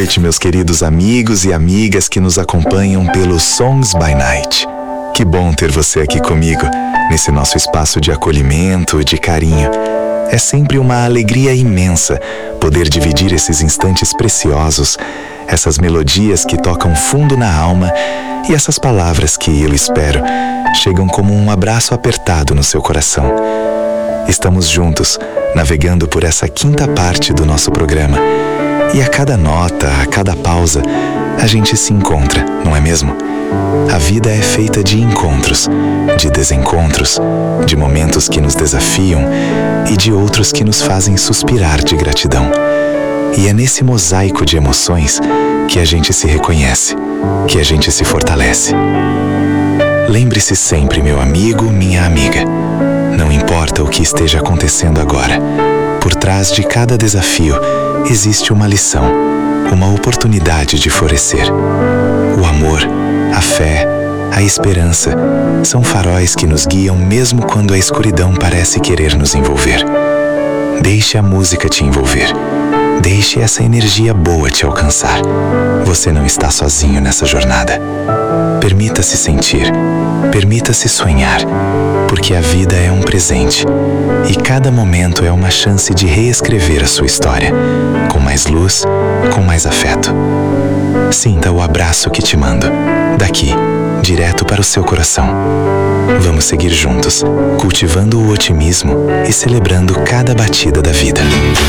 noite, meus queridos amigos e amigas que nos acompanham pelo Songs by Night. Que bom ter você aqui comigo, nesse nosso espaço de acolhimento, de carinho. É sempre uma alegria imensa poder dividir esses instantes preciosos, essas melodias que tocam fundo na alma e essas palavras que, eu espero, chegam como um abraço apertado no seu coração. Estamos juntos, navegando por essa quinta parte do nosso programa. E a cada nota, a cada pausa, a gente se encontra, não é mesmo? A vida é feita de encontros, de desencontros, de momentos que nos desafiam e de outros que nos fazem suspirar de gratidão. E é nesse mosaico de emoções que a gente se reconhece, que a gente se fortalece. Lembre-se sempre, meu amigo, minha amiga, não importa o que esteja acontecendo agora, por trás de cada desafio existe uma lição, uma oportunidade de florescer. O amor, a fé, a esperança são faróis que nos guiam mesmo quando a escuridão parece querer nos envolver. Deixe a música te envolver. Deixe essa energia boa te alcançar. Você não está sozinho nessa jornada. Permita-se sentir, permita-se sonhar, porque a vida é um presente e cada momento é uma chance de reescrever a sua história, com mais luz, com mais afeto. Sinta o abraço que te mando, daqui, direto para o seu coração. Vamos seguir juntos, cultivando o otimismo e celebrando cada batida da vida.